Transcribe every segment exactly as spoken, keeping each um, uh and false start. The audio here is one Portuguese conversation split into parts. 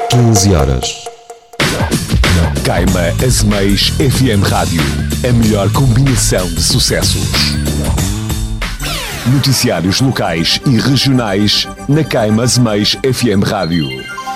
quinze horas. Caima Azeméis F M Rádio. A melhor combinação de sucessos. Noticiários locais e regionais na Caima Azeméis F M Rádio.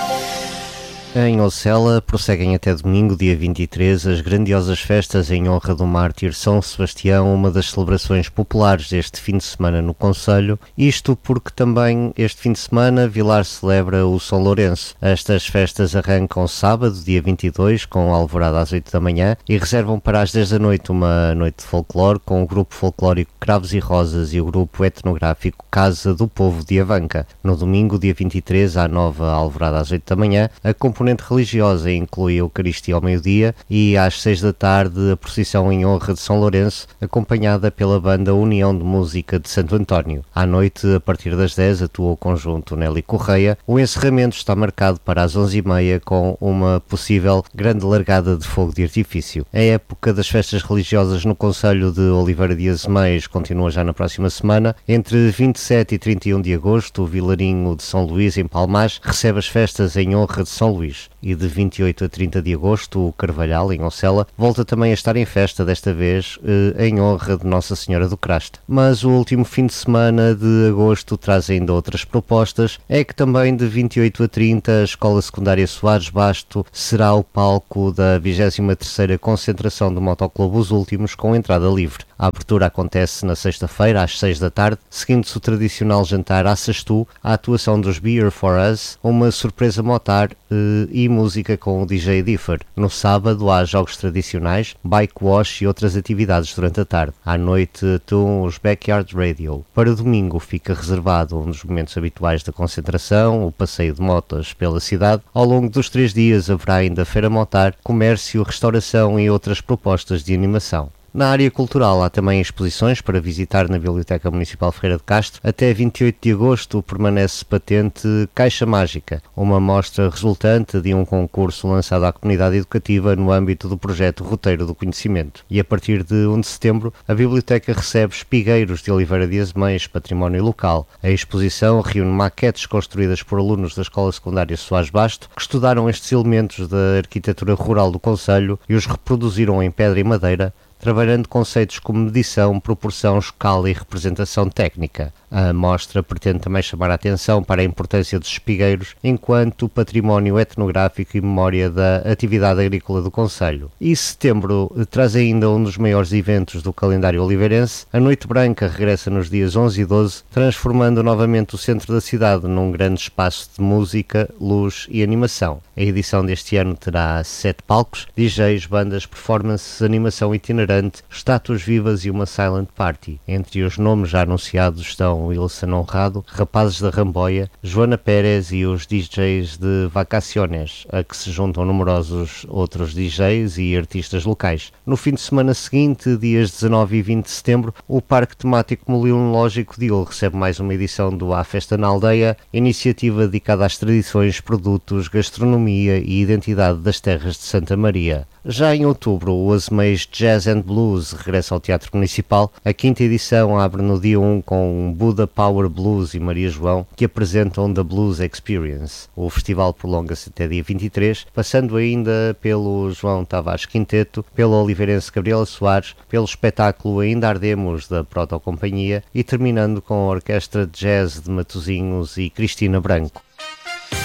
Em Ocela, prosseguem até domingo, dia vinte e três, as grandiosas festas em honra do mártir São Sebastião, uma das celebrações populares deste fim de semana no concelho, isto porque também este fim de semana Vilar celebra o São Lourenço. Estas festas arrancam sábado, dia vinte e dois, com alvorada às oito da manhã e reservam para às dez da noite uma noite de folclore com o grupo folclórico Cravos e Rosas e o grupo etnográfico Casa do Povo de Avanca. No domingo, dia vinte e três, à nova alvorada às oito da manhã, a componente religiosa inclui a Eucaristia ao meio-dia e às seis da tarde a procissão em honra de São Lourenço, acompanhada pela banda União de Música de Santo António. À noite, a partir das dez, atua o conjunto Nelly Correia. O encerramento está marcado para as onze e meia com uma possível grande largada de fogo de artifício. A época das festas religiosas no concelho de Oliveira de Azeméis continua já na próxima semana. Entre vinte e sete e trinta e um de agosto, o Vilarinho de São Luís, em Palmás, recebe as festas em honra de São Luís. E de vinte e oito a trinta de agosto, o Carvalhal, em Ocela, volta também a estar em festa, desta vez eh, em honra de Nossa Senhora do Crasto. Mas o último fim de semana de agosto traz ainda outras propostas. É que também de vinte e oito a trinta a Escola Secundária Soares Basto será o palco da vigésima terceira concentração do Motoclube Os Últimos, com entrada livre. A abertura acontece na sexta-feira, às seis da tarde, seguindo-se o tradicional jantar à Sastu, a atuação dos Beer for Us, uma surpresa motar eh, e música com o D J Differ. No sábado há jogos tradicionais, bike wash e outras atividades durante a tarde. À noite atuam os Backyard Radio. Para domingo fica reservado um dos momentos habituais da concentração, o passeio de motas pela cidade. Ao longo dos três dias haverá ainda feira motar, comércio, restauração e outras propostas de animação. Na área cultural há também exposições para visitar na Biblioteca Municipal Ferreira de Castro. Até vinte e oito de agosto permanece patente Caixa Mágica, uma mostra resultante de um concurso lançado à comunidade educativa no âmbito do projeto Roteiro do Conhecimento. E a partir de um de setembro, a Biblioteca recebe espigueiros de Oliveira de Azeméis, património local. A exposição reúne maquetes construídas por alunos da Escola Secundária Soares Basto, que estudaram estes elementos da arquitetura rural do concelho e os reproduziram em pedra e madeira, trabalhando conceitos como medição, proporção, escala e representação técnica. A mostra pretende também chamar a atenção para a importância dos espigueiros enquanto património etnográfico e memória da atividade agrícola do concelho. E setembro traz ainda um dos maiores eventos do calendário oliveirense. A Noite Branca regressa nos dias onze e doze, transformando novamente o centro da cidade num grande espaço de música, luz e animação. A edição deste ano terá sete palcos, D Js, bandas, performances, animação itinerante, estátuas vivas e uma silent party. Entre os nomes já anunciados estão Wilson Honrado, Rapazes da Ramboia, Joana Pérez e os D Js de Vacaciones, a que se juntam numerosos outros D Js e artistas locais. No fim de semana seguinte, dias dezanove e vinte de setembro, o Parque Temático Molinológico de Il recebe mais uma edição do A Festa na Aldeia, iniciativa dedicada às tradições, produtos, gastronomia e identidade das terras de Santa Maria. Já em outubro, o Azeméis Jazz and Blues regressa ao Teatro Municipal. A quinta edição abre no dia um com Buda Power Blues e Maria João, que apresentam The Blues Experience. O festival prolonga-se até dia vinte e três, passando ainda pelo João Tavares Quinteto, pela oliveirense Gabriela Soares, pelo espetáculo Ainda Ardemos da Proto Companhia e terminando com a Orquestra de Jazz de Matosinhos e Cristina Branco.